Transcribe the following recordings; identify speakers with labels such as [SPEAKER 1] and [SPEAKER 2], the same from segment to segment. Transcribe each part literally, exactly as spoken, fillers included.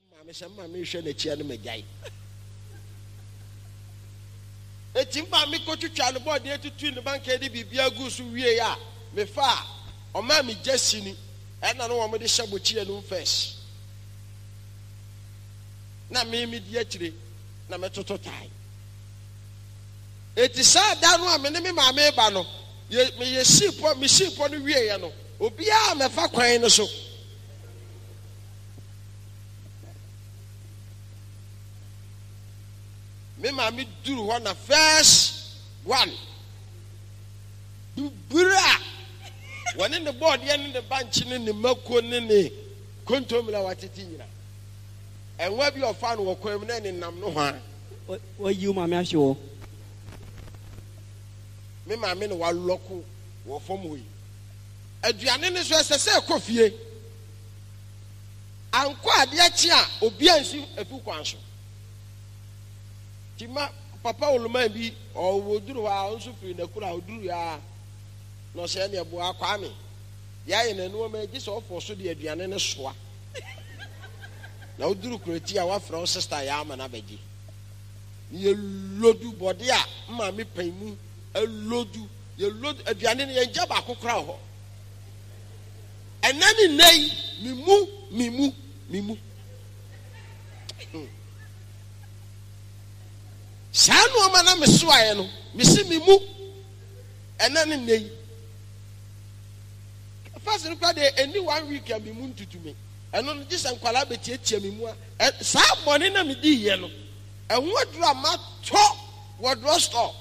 [SPEAKER 1] Mamma some mammy should a chair me guy. It's in my Miko to child boy there to twin the bank be be a goose we are. Me far or mammy just seen it. And I know I'm with the shabuchi and first. Na me immediately na me toto tai. It is sad that one me me ma me ba no. Ye me ye sheep me sheep no wie ye no. Obia me fa kwan no so. Me ma me duru ho na first one. Du bura. One in the board yen in the bench in the mako ne ne kontomla watiti nyina. And where be your fan will come in Nam no one.
[SPEAKER 2] What you, mamma, sure?
[SPEAKER 1] Me, my men were local or from we. A Giannis was a say coffee. And quite the chia, obedience, a few quantum. Tima, Papa will maybe or will do our own soup in the crowd, do ya no send your boy Kwame. Ya in a no man, this offer so the Giannis swa. Now do create our from sister Yam and Abedi. You lodu bodia, mammy pay me a lodu, you load a Gianni and Jabako crow. And then in nay, mimu, mimu, mimu. San woman, I'm a swine, Missy Mimu, and then in nay. First, any one week can be moon to me. And on this and collaborate me more. And someone in a midi yellow. And what drama talk? What rust off?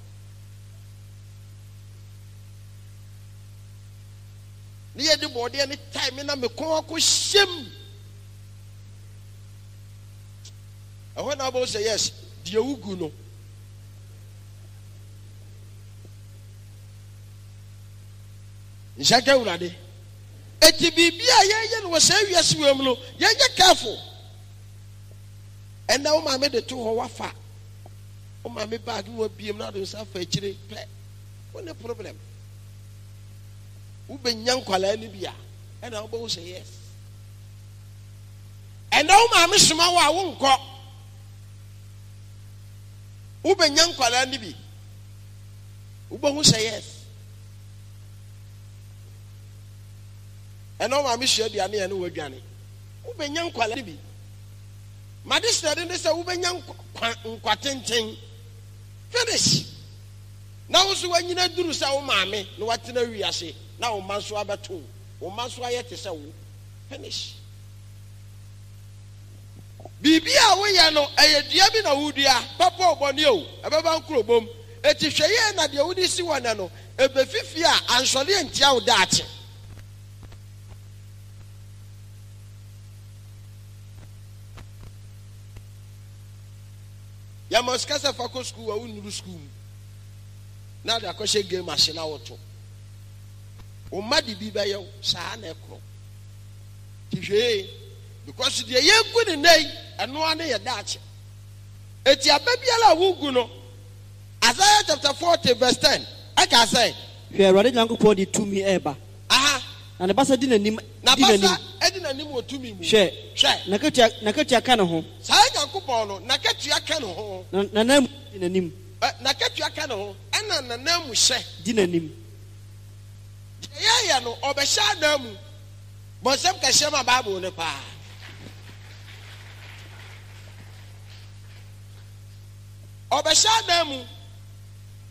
[SPEAKER 1] Near the body any time in a mechanical shim. And when I say yes, dear Uguno. Is that already? Eti bibia ye no say wiase wam no ye ye careful. And now my me de to ho wafa. O ma me bag wo biem na do sa fa chire pe. What the problem? Ube nyan kwala ni bia. And now bo say yes. And now my me suma wa wo nko. Ube nyan kwala ni bi. Ube who say yes. And all my mission, the Annie and Wagani. Ubenyan quality. My sister didn't say Ubenyan quatenting. Finish. Now, so when you do so, mammy, no what in a we say. Now, Mansua Batu, or Mansua yet is so. Finish. Bibia, we are no a diabina woodia, Papa Bonio, a baban crobum, a tishayan at the Udisi one, a befifia, and Solien Tiao that. Ya must cast a focus school or new school. Now the question game machine auto. O Maddy be by you, Sanecro. Because the year good in day and no one a Dutch. It's your baby ala wuguno. Isaiah chapter forty, verse ten. I can say,
[SPEAKER 2] you are ready to go to me ever.
[SPEAKER 1] Aha,
[SPEAKER 2] and the bassa didn't name
[SPEAKER 1] Nabasa, I didn't name to me.
[SPEAKER 2] Share,
[SPEAKER 1] share,
[SPEAKER 2] Nakatia, Nakatia Canaho.
[SPEAKER 1] Saga Cupono, Nakatia Cano,
[SPEAKER 2] Nanam in a nim.
[SPEAKER 1] Nakatia Cano, and a name we say,
[SPEAKER 2] didn't him.
[SPEAKER 1] Yeah, no, or Bashadam. But some can share my Bible in the pa. Or Bashadam.